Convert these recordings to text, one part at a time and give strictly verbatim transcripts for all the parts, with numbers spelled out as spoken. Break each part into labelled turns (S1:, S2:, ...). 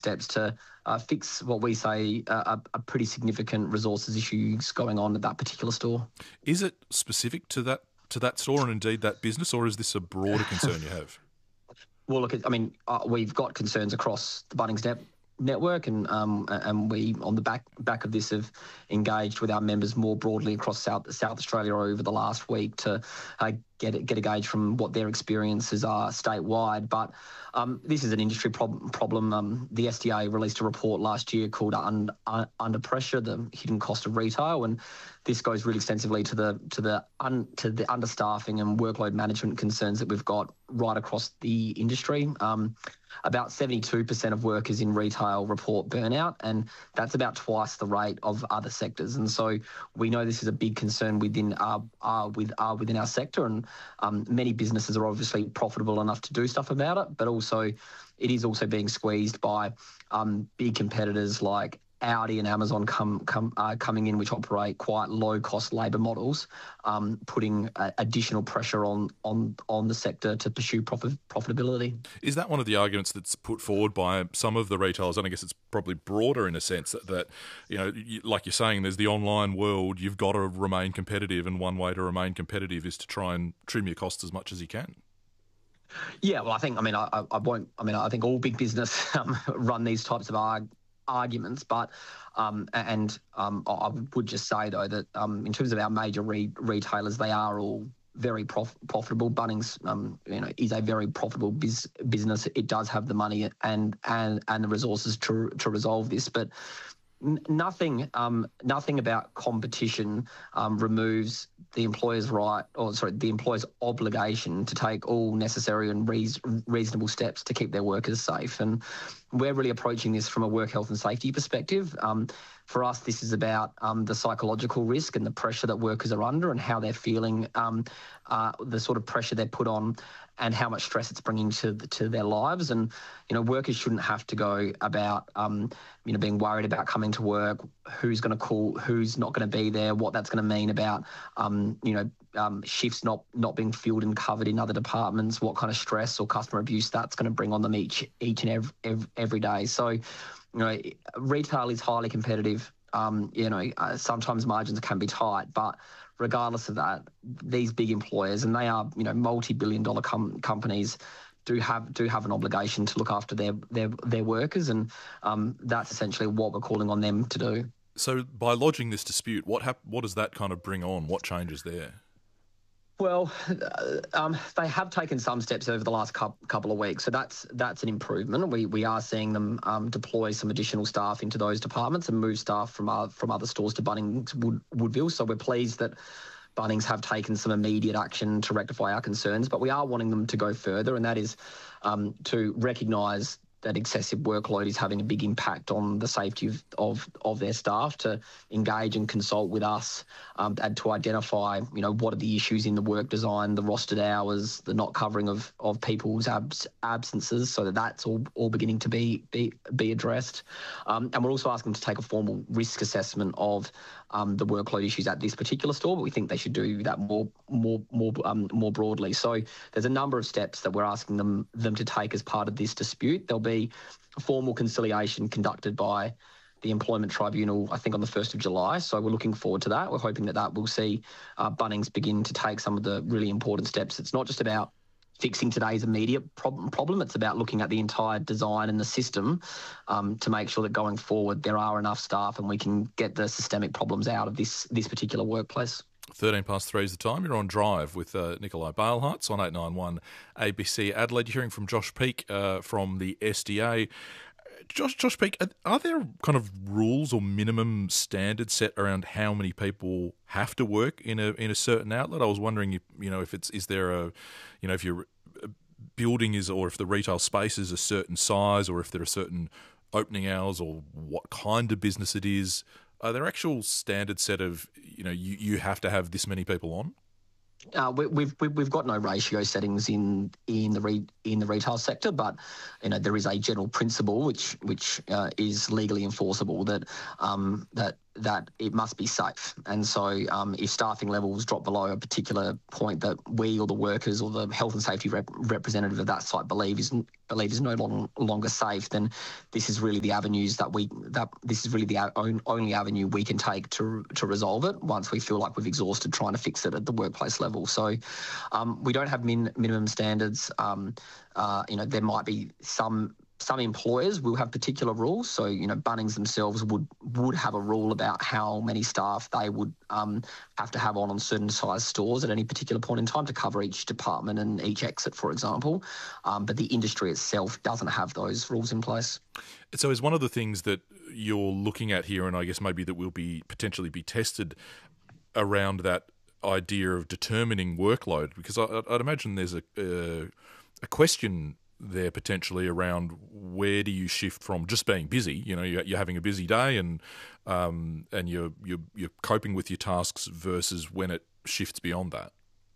S1: steps to uh, fix what we say uh, are, are pretty significant resources issues going on at that particular store.
S2: Is it specific to that to that store and indeed that business, or is this a broader concern you have?
S1: Well, look, I mean, uh, we've got concerns across the Bunnings net, network, and um, and we, on the back back of this, have engaged with our members more broadly across South South Australia over the last week to uh, get get a gauge from what their experiences are statewide. But um, this is an industry prob- problem. Um, the S D A released a report last year called Un- Un- Under Pressure: The Hidden Cost of Retail, and this goes really extensively to the to the un, to the understaffing and workload management concerns that we've got right across the industry. Um, about seventy-two percent of workers in retail report burnout, and that's about twice the rate of other sectors. And so we know this is a big concern within our, our with our within our sector, and um, many businesses are obviously profitable enough to do stuff about it, but also it is also being squeezed by um, big competitors like Audi and Amazon come, come, uh, coming in, which operate quite low-cost labour models, um, putting uh, additional pressure on, on on the sector to pursue profit, profitability.
S2: Is that one of the arguments that's put forward by some of the retailers? And I guess it's probably broader in a sense that, that you know, you, like you're saying, there's the online world. You've got to remain competitive, and one way to remain competitive is to try and trim your costs as much as you can.
S1: Yeah, well, I think, I mean, I, I won't, I mean, I think all big business um, run these types of arguments. arguments, but um, and um, I would just say though that um, in terms of our major re- retailers, they are all very prof- profitable. Bunnings, um, you know, is a very profitable biz- business. It does have the money and and and the resources to to resolve this, but n- nothing um, nothing about competition um, removes the employer's right, or sorry, the employer's obligation to take all necessary and reas- reasonable steps to keep their workers safe. And we're really approaching this from a work health and safety perspective. Um, for us, this is about um, the psychological risk and the pressure that workers are under and how they're feeling, um, uh, the sort of pressure they're put on and how much stress it's bringing to to their lives. And, you know, workers shouldn't have to go about, um, you know, being worried about coming to work, who's going to call, who's not going to be there, what that's going to mean about, um, you know, um, shifts not not being filled and covered in other departments, what kind of stress or customer abuse that's going to bring on them each each and every, every, every day. So, you know, retail is highly competitive. Um, you know, uh, sometimes margins can be tight, but regardless of that, these big employers, and they are, you know, multi-billion dollar com- companies, do have do have an obligation to look after their their, their workers, and um, that's essentially what we're calling on them to do.
S2: So by lodging this dispute, what hap- what does that kind of bring on? What changes there?
S1: Well, uh, um, they have taken some steps over the last couple of weeks, so that's that's an improvement. We we are seeing them um, deploy some additional staff into those departments and move staff from uh, from other stores to Bunnings Wood, Woodville. So we're pleased that Bunnings have taken some immediate action to rectify our concerns, but we are wanting them to go further, and that is um, to recognise that excessive workload is having a big impact on the safety of, of, of their staff, to engage and consult with us um, and to identify, you know, what are the issues in the work design, the rostered hours, the not covering of, of people's abs- absences, so that that's all, all beginning to be be, be addressed. Um, and we're also asking them to take a formal risk assessment of um, the workload issues at this particular store, but we think they should do that more more more um, more broadly. So there's a number of steps that we're asking them them to take as part of this dispute. There'll be a formal conciliation conducted by the Employment Tribunal, I think, on the first of July. So we're looking forward to that. We're hoping that that will see uh, Bunnings begin to take some of the really important steps. It's not just about fixing today's immediate problem. problem. It's about looking at the entire design and the system um, to make sure that going forward there are enough staff and we can get the systemic problems out of this this particular workplace.
S2: thirteen past three is the time. You're on Drive with uh, Nikolai Bailhartz on eight ninety-one A B C Adelaide. You're hearing from Josh Peake uh, from the S D A. Josh, Josh Peake, are, are there kind of rules or minimum standards set around how many people have to work in a in a certain outlet? I was wondering, if, you know, if it's is there a, you know, if your building is, or if the retail space is a certain size, or if there are certain opening hours, or what kind of business it is. Are there actual standard set of, you know, you, you have to have this many people on?
S1: Uh, we, we've we've got no ratio settings in in the re, in the retail sector, but you know there is a general principle which which uh, is legally enforceable that um, that that it must be safe. And so um, if staffing levels drop below a particular point that we or the workers or the health and safety rep- representative of that site believe is believe is no long, longer safe, then this is really the avenues that we that this is really the own, only avenue we can take to to resolve it once we feel like we've exhausted trying to fix it at the workplace level. So um, we don't have min- minimum standards. Um, uh, you know, there might be some. Some employers will have particular rules. So, you know, Bunnings themselves would would have a rule about how many staff they would um, have to have on on certain size stores at any particular point in time to cover each department and each exit, for example. Um, but the industry itself doesn't have those rules in place.
S2: So is one of the things that you're looking at here, and I guess maybe that will be potentially be tested around that idea of determining workload, because I, I'd imagine there's a, uh, a question there potentially around where do you shift from just being busy, you know, you're having a busy day and um, and you're, you're you're coping with your tasks versus when it shifts beyond that.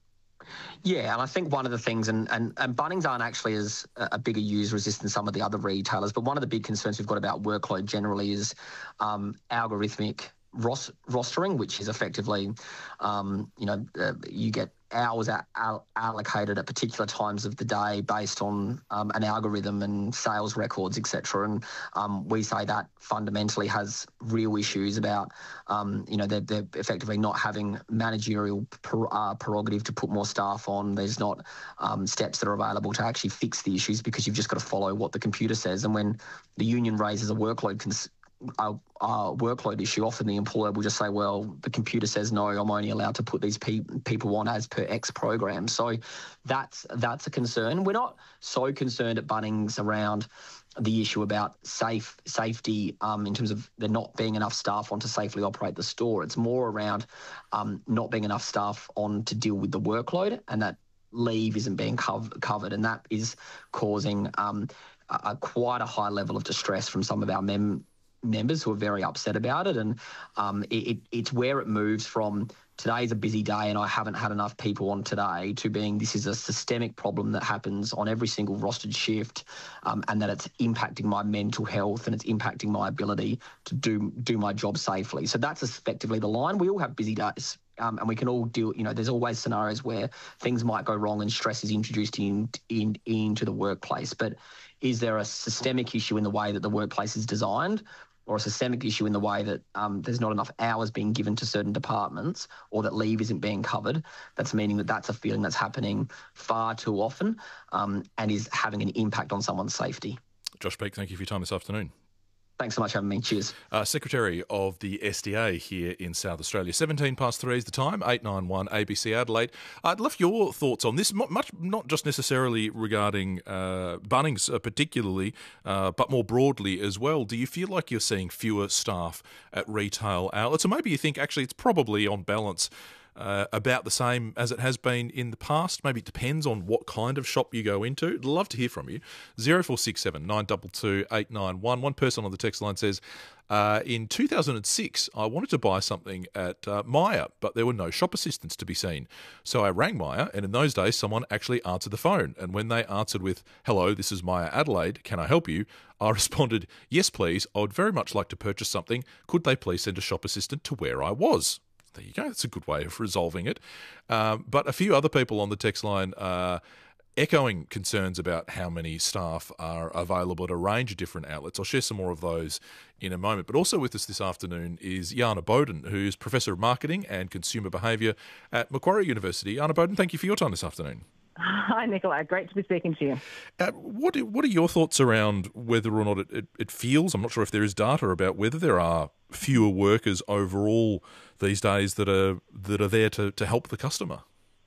S1: Yeah, and I think one of the things, and, and, and Bunnings aren't actually as a bigger user as this than some of the other retailers, but one of the big concerns we've got about workload generally is um, algorithmic ros- rostering, which is effectively, um, you know, uh, you get hours are allocated at particular times of the day based on um, an algorithm and sales records, et cetera. And um, we say that fundamentally has real issues about, um, you know, they're, they're effectively not having managerial per, uh, prerogative to put more staff on. There's not um, steps that are available to actually fix the issues because you've just got to follow what the computer says. And when the union raises a workload cons- A, a workload issue, often the employer will just say, well, the computer says no, I'm only allowed to put these pe- people on as per X program. So that's that's a concern. We're not so concerned at Bunnings around the issue about safe safety um, in terms of there not being enough staff on to safely operate the store. It's more around um, not being enough staff on to deal with the workload, and that leave isn't being cov- covered, and that is causing um, a, a quite a high level of distress from some of our mem- members who are very upset about it. And um, it, it, it's where it moves from today's a busy day and I haven't had enough people on today to being this is a systemic problem that happens on every single rostered shift, um, and that it's impacting my mental health and it's impacting my ability to do do my job safely. So that's effectively the line. We all have busy days. Um, and we can all deal, you know, there's always scenarios where things might go wrong and stress is introduced in, in into the workplace. But is there a systemic issue in the way that the workplace is designed, or a systemic issue in the way that um, there's not enough hours being given to certain departments, or that leave isn't being covered? That's meaning that that's a feeling that's happening far too often um, and is having an impact on someone's safety.
S2: Josh Peake, thank you for your time this afternoon.
S1: Thanks so much for having me. Cheers.
S2: Uh, Secretary of the S D A here in South Australia. seventeen past three is the time, eight nine one A B C Adelaide. I'd love your thoughts on this, much not just necessarily regarding uh, Bunnings uh, particularly, uh, but more broadly as well. Do you feel like you're seeing fewer staff at retail outlets? Or maybe you think actually it's probably on balance Uh, about the same as it has been in the past. Maybe it depends on what kind of shop you go into. I'd love to hear from you. zero four six seven nine two two eight nine one. One person on the text line says, uh, in two thousand six, I wanted to buy something at uh, Myer, but there were no shop assistants to be seen. So I rang Myer, and in those days, someone actually answered the phone. And when they answered with, hello, this is Myer Adelaide, can I help you? I responded, yes, please. I would very much like to purchase something. Could they please send a shop assistant to where I was? There you go. That's a good way of resolving it. Um, but a few other people on the text line are echoing concerns about how many staff are available at a range of different outlets. I'll share some more of those in a moment. But also with us this afternoon is Jana Bowden, who's Professor of Marketing and Consumer Behaviour at Macquarie University. Jana Bowden, thank you for your time this afternoon.
S3: Hi, Nicola. Great to be speaking to you.
S2: Uh, what What are your thoughts around whether or not it, it, it feels, I'm not sure if there is data about whether there are fewer workers overall these days that are that are there to, to help the customer?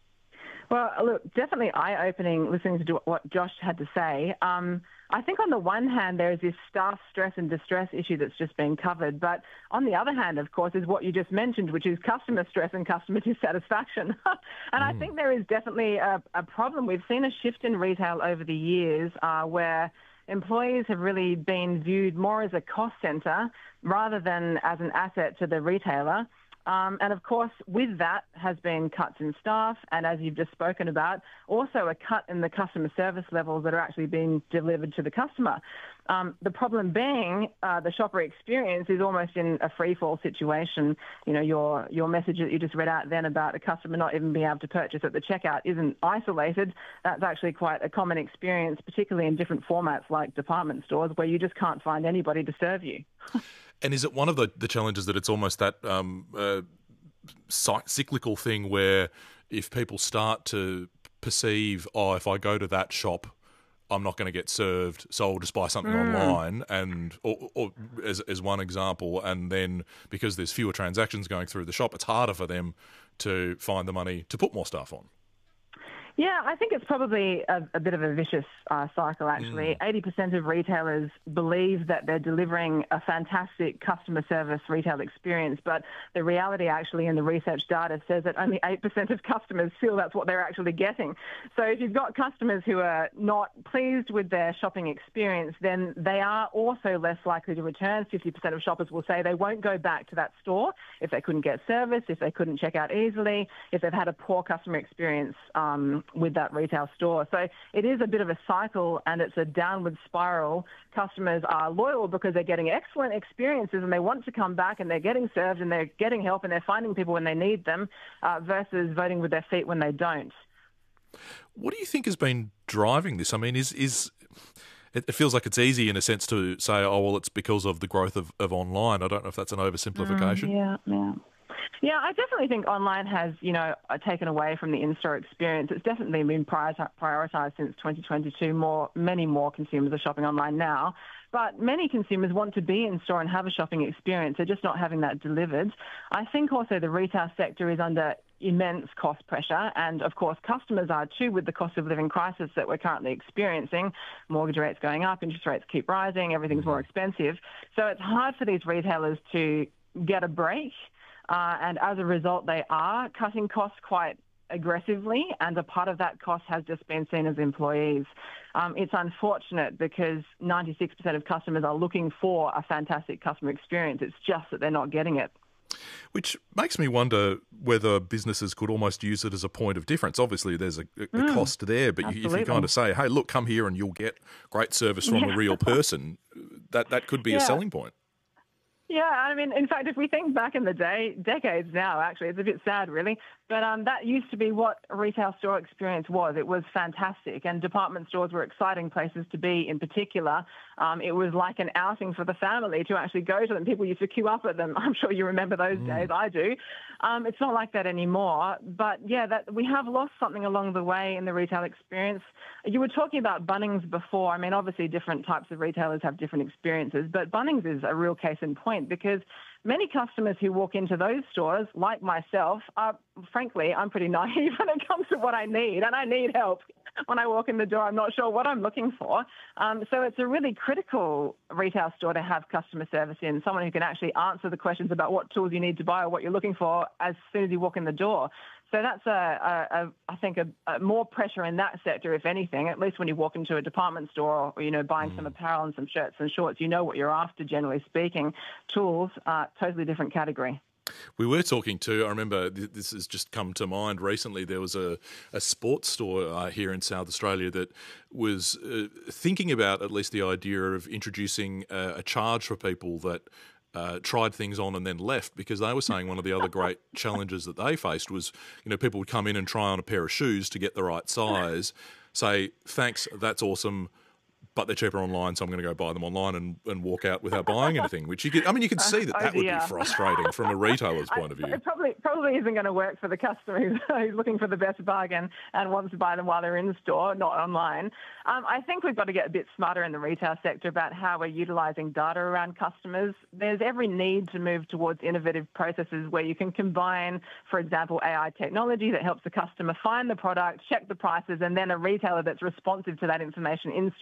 S3: Well, look, definitely eye-opening listening to what Josh had to say. Um, I think on the one hand, there is this staff stress and distress issue that's just been covered. But on the other hand, of course, is what you just mentioned, which is customer stress and customer dissatisfaction. and mm. I think there is definitely a, a problem. We've seen a shift in retail over the years uh, where employees have really been viewed more as a cost centre rather than as an asset to the retailer. Um, and of course, with that has been cuts in staff, and as you've just spoken about, also a cut in the customer service levels that are actually being delivered to the customer. Um, the problem being uh, the shopper experience is almost in a free-fall situation. You know, your your message that you just read out then about a customer not even being able to purchase at the checkout isn't isolated. That's actually quite a common experience, particularly in different formats like department stores, where you just can't find anybody to serve you.
S2: And is it one of the, the challenges that it's almost that um, uh, cyclical thing where if people start to perceive, oh, if I go to that shop, I'm not going to get served, so I'll just buy something mm. online, and or, or as as one example, and then because there's fewer transactions going through the shop, it's harder for them to find the money to put more stuff on.
S3: Yeah, I think it's probably a, a bit of a vicious uh, cycle, actually. Mm. eighty percent of retailers believe that they're delivering a fantastic customer service retail experience, but the reality actually in the research data says that only eight percent of customers feel that's what they're actually getting. So if you've got customers who are not pleased with their shopping experience, then they are also less likely to return. fifty percent of shoppers will say they won't go back to that store if they couldn't get service, if they couldn't check out easily, if they've had a poor customer experience um, with that retail store. So it is a bit of a cycle, and it's a downward spiral. Customers are loyal because they're getting excellent experiences and they want to come back, and they're getting served and they're getting help and they're finding people when they need them, uh, versus voting with their feet when they don't.
S2: What do you think has been driving this? I mean, is is it feels like it's easy in a sense to say, oh, well, it's because of the growth of, of online. I don't know if that's an oversimplification.
S3: Mm, yeah, yeah. Yeah, I definitely think online has, you know, taken away from the in-store experience. It's definitely been prioritised since twenty twenty-two. More, many more consumers are shopping online now. But many consumers want to be in store and have a shopping experience. They're just not having that delivered. I think also the retail sector is under immense cost pressure, and of course customers are too, with the cost of living crisis that we're currently experiencing. Mortgage rates going up, interest rates keep rising, everything's more expensive. So it's hard for these retailers to get a break. Uh, and as a result, they are cutting costs quite aggressively, and a part of that cost has just been seen as employees. Um, it's unfortunate because ninety-six percent of customers are looking for a fantastic customer experience. It's just that they're not getting it.
S2: Which makes me wonder whether businesses could almost use it as a point of difference. Obviously, there's a, a mm, cost there, but you, if you kind of say, hey, look, come here and you'll get great service from
S3: yeah.
S2: a real person, that, that could be yeah. a selling point.
S3: Yeah, I mean, in fact, if we think back in the day, decades now, actually, it's a bit sad, really, but um, that used to be what a retail store experience was. It was fantastic, and department stores were exciting places to be in particular. Um, it was like an outing for the family to actually go to them. People used to queue up at them. I'm sure you remember those mm. days. I do. Um, it's not like that anymore, but yeah, that we have lost something along the way in the retail experience. You were talking about Bunnings before. I mean, obviously, different types of retailers have different experiences, but Bunnings is a real case in point, because many customers who walk into those stores, like myself, are, frankly, I'm pretty naive when it comes to what I need, and I need help. When I walk in the door, I'm not sure what I'm looking for. Um, so it's a really critical retail store to have customer service in, someone who can actually answer the questions about what tools you need to buy or what you're looking for as soon as you walk in the door. So that's, a, a, a I think, a, a more pressure in that sector, if anything. At least when you walk into a department store or, you know, buying mm. some apparel and some shirts and shorts, you know what you're after, generally speaking. Tools are totally different category.
S2: We were talking to, I remember this has just come to mind recently, there was a, a sports store uh, here in South Australia that was uh, thinking about at least the idea of introducing a, a charge for people that Uh, tried things on and then left, because they were saying one of the other great challenges that they faced was, you know, people would come in and try on a pair of shoes to get the right size, say, thanks, that's awesome, but they're cheaper online, so I'm going to go buy them online and, and walk out without buying anything. Which you could, I mean, you can see that that would be frustrating from a retailer's point of view.
S3: It probably probably isn't going to work for the customer who's, who's looking for the best bargain and wants to buy them while they're in store, not online. Um, I think we've got to get a bit smarter in the retail sector about how we're utilising data around customers. There's every need to move towards innovative processes where you can combine, for example, A I technology that helps the customer find the product, check the prices, and then a retailer that's responsive to that information in store would be the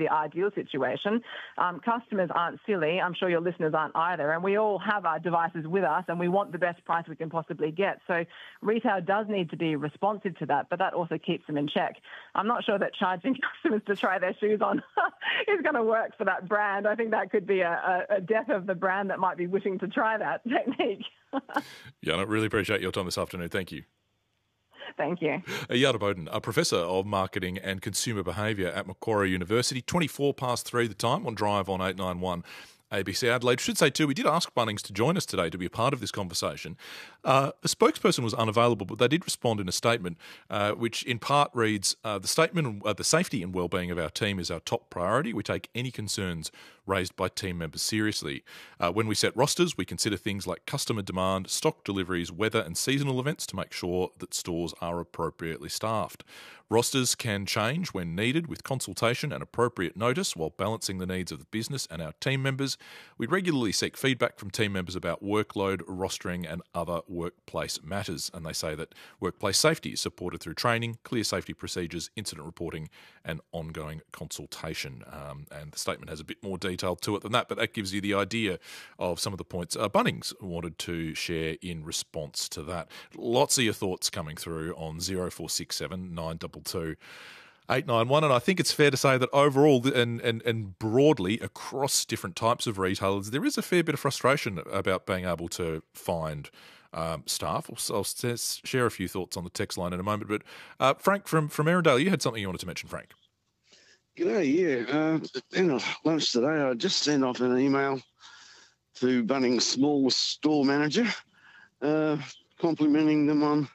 S3: the ideal situation. Um, customers aren't silly. I'm sure your listeners aren't either. And we all have our devices with us and we want the best price we can possibly get. So retail does need to be responsive to that, but that also keeps them in check. I'm not sure that charging customers to try their shoes on is going to work for that brand. I think that could be a, a death of the brand that might be wishing to try that technique.
S2: Yeah, I really appreciate your time this afternoon. Thank you.
S3: Thank you.
S2: Yada Bowden, a Professor of Marketing and Consumer Behaviour at Macquarie University. twenty-four past three the time on Drive on eight ninety-one A B C Adelaide. Should say too, we did ask Bunnings to join us today to be a part of this conversation. Uh, a spokesperson was unavailable, but they did respond in a statement, uh, which in part reads, uh, the statement, uh, the safety and wellbeing of our team is our top priority. We take any concerns raised by team members seriously. Uh, when we set rosters, we consider things like customer demand, stock deliveries, weather and seasonal events to make sure that stores are appropriately staffed. Rosters can change when needed with consultation and appropriate notice while balancing the needs of the business and our team members. We regularly seek feedback from team members about workload, rostering and other workplace matters. And they say that workplace safety is supported through training, clear safety procedures, incident reporting and ongoing consultation. Um, and the statement has a bit more detail to it than that, but that gives you the idea of some of the points uh, Bunnings wanted to share in response to that. Lots of your thoughts coming through on zero four six seven nine two two eight nine one, and I think it's fair to say that overall and, and, and broadly across different types of retailers, there is a fair bit of frustration about being able to find um, staff. I'll, I'll share a few thoughts on the text line in a moment, but uh, Frank from, from Arundel, you had something you wanted to mention, Frank.
S4: G'day, yeah. Uh, at the end of lunch today, I just sent off an email to Bunnings' small store manager, uh, complimenting them on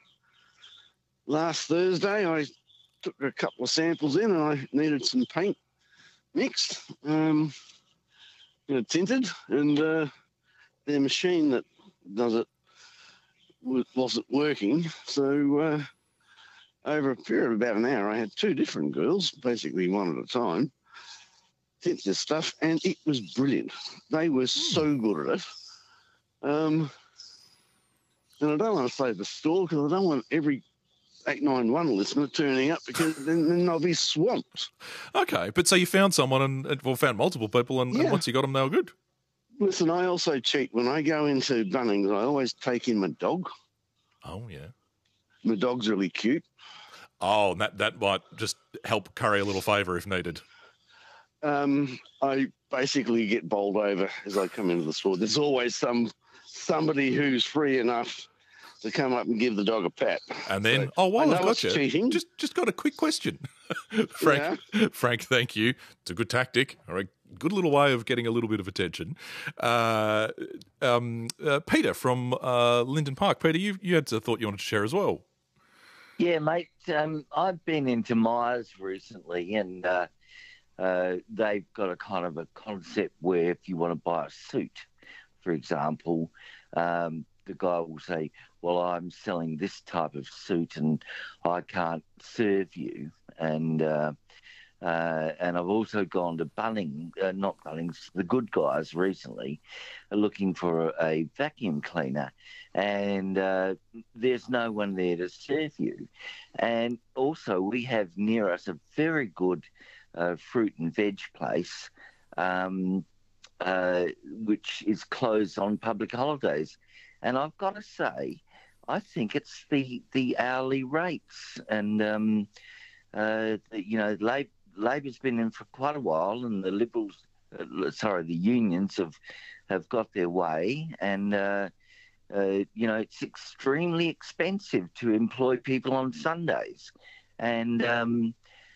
S4: last Thursday. I took a couple of samples in and I needed some paint mixed, um, you know, tinted, and uh, their machine that does it wasn't working. So uh, over a period of about an hour, I had two different girls, basically one at a time, tint this stuff, and it was brilliant. They were so good at it. Um, and I don't want to say the store because I don't want every eight nine one listener turning up because then, then they'll be swamped.
S2: Okay, but so you found someone and, well, found multiple people, and, yeah. and once you got them, they were good.
S4: Listen, I also cheat. When I go into Bunnings, I always take in my dog.
S2: Oh, yeah.
S4: My dog's really cute.
S2: Oh, and that, that might just help curry a little favour if needed.
S4: Um, I basically get bowled over as I come into the store. There's always some somebody who's free enough to come up and give the dog a pat.
S2: And then,
S4: so,
S2: oh, while I've got you,
S4: cheating.
S2: just just got a quick question. Frank, yeah. Frank, thank you. It's a good tactic, all right, good little way of getting a little bit of attention. Uh, um, uh, Peter from uh, Linden Park. Peter, you, you had a thought you wanted to share as well.
S5: Yeah, mate. Um, I've been into Myers recently, and uh, uh, they've got a kind of a concept where if you want to buy a suit, for example, um, the guy will say, well, I'm selling this type of suit and I can't serve you. And uh, uh, and I've also gone to Bunnings, uh, not Bunnings, the Good Guys recently, looking for a, a vacuum cleaner. And uh, there's no one there to serve you. And also we have near us a very good uh, fruit and veg place, um, uh, which is closed on public holidays. And I've got to say, I think it's the, the hourly rates. And, um, uh, the, you know, Labor, Labor's been in for quite a while, and the Liberals, uh, sorry, the unions have, have got their way. And, uh, uh, you know, it's extremely expensive to employ people on Sundays. And um,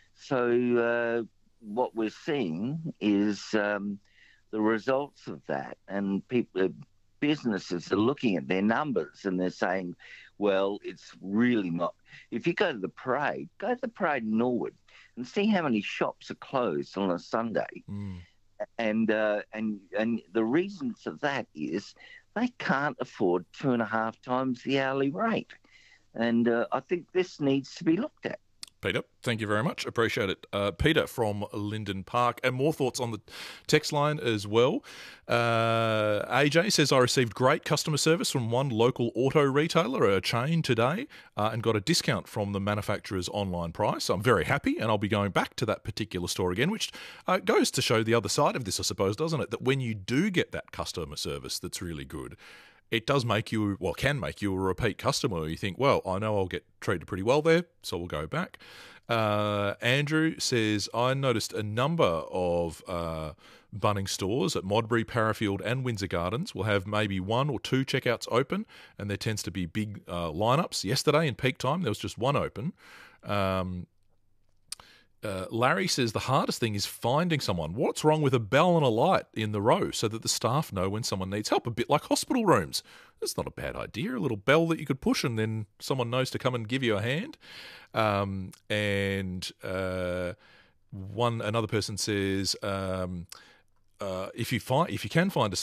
S5: so uh, what we're seeing is um, the results of that. And people... Uh, businesses are looking at their numbers and they're saying, well, it's really not. If you go to the parade, go to the parade in Norwood and see how many shops are closed on a Sunday. Mm. And, uh, and, and the reason for that is they can't afford two and a half times the hourly rate. And uh, I think this needs to be looked at.
S2: Peter, thank you very much. Appreciate it. Uh, Peter from Linden Park. And more thoughts on the text line as well. Uh, A J says, I received great customer service from one local auto retailer, a chain today, uh, and got a discount from the manufacturer's online price. I'm very happy, and I'll be going back to that particular store again, which uh, goes to show the other side of this, I suppose, doesn't it? That when you do get that customer service that's really good, it does make you, well, can make you a repeat customer. You think, well, I know I'll get treated pretty well there, so we'll go back. Uh, Andrew says, I noticed a number of uh, Bunnings stores at Modbury, Parafield and Windsor Gardens will have maybe one or two checkouts open, and there tends to be big uh, lineups. Yesterday in peak time, there was just one open. Um, Uh, Larry says the hardest thing is finding someone. What's wrong with a bell and a light in the row so that the staff know when someone needs help? A bit like hospital rooms. That's not a bad idea. A little bell that you could push and then someone knows to come and give you a hand. Um, and uh, one another person says, um, uh, if you find if you can find a